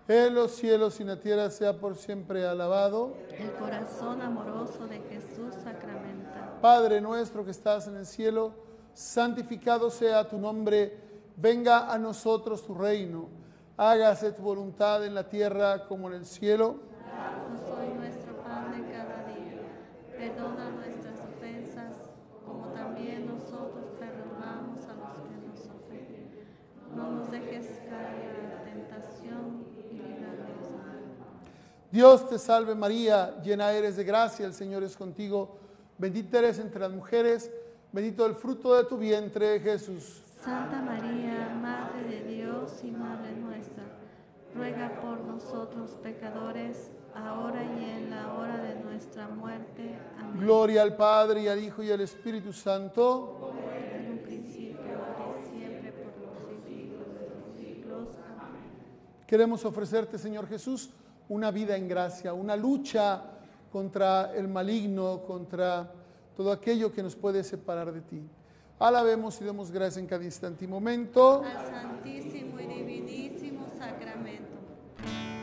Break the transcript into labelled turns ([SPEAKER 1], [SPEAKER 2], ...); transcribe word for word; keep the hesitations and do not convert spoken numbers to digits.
[SPEAKER 1] En los cielos y en la tierra sea por siempre alabado.
[SPEAKER 2] El corazón amoroso de Jesús sacramentado.
[SPEAKER 1] Padre nuestro que estás en el cielo, santificado sea tu nombre. Venga a nosotros tu reino. Hágase tu voluntad en la tierra como en el cielo.
[SPEAKER 2] Danos hoy nuestro pan de cada día. Perdona nuestras ofensas, como también nosotros perdonamos a los que nos ofenden. No nos dejes caer en la tentación y líbranos del mal.
[SPEAKER 1] Dios te salve María, llena eres de gracia, el Señor es contigo. Bendita eres entre las mujeres, bendito el fruto de tu vientre, Jesús.
[SPEAKER 2] Santa María, Madre de Dios y Madre nuestra, ruega por nosotros pecadores, ahora y en la hora de nuestra muerte. Amén.
[SPEAKER 1] Gloria al Padre, y al Hijo, y al Espíritu Santo.
[SPEAKER 2] Como en un principio, ahora y siempre, por los siglos de los siglos. Amén.
[SPEAKER 1] Queremos ofrecerte, Señor Jesús, una vida en gracia, una lucha contra el maligno, contra todo aquello que nos puede separar de ti. Alabemos y demos gracias en cada instante y momento.
[SPEAKER 2] Al Santísimo y Divinísimo Sacramento.